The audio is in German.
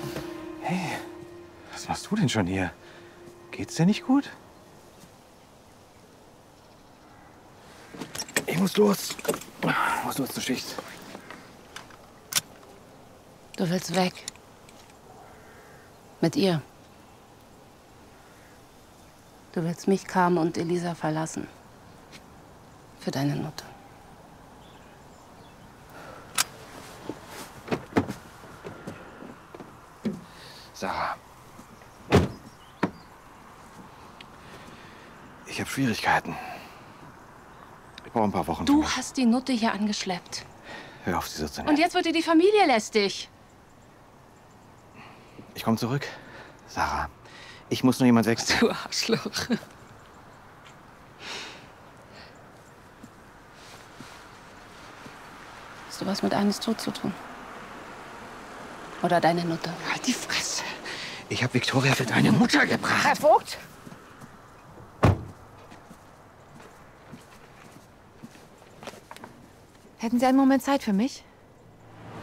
Hey, was machst du denn schon hier? Geht's dir nicht gut? Ich muss los. Ich muss los zur Schicht. Du willst weg. Mit ihr. Du willst mich, Carmen und Elisa verlassen. Für deine Mutter. Sarah. Ich habe Schwierigkeiten. Ich brauche ein paar Wochen. Du hast die Nutte hier angeschleppt. Hör auf, sie so zu nennen. Und jetzt wird dir die Familie lästig. Ich komme zurück. Sarah, ich muss nur jemand wechseln. Du Arschloch. Hast du was mit Anis Tod zu tun? Oder deine Nutte? Halt die Fresse. Ich habe Victoria für deine Mutter gebracht. Herr Vogt! Hätten Sie einen Moment Zeit für mich?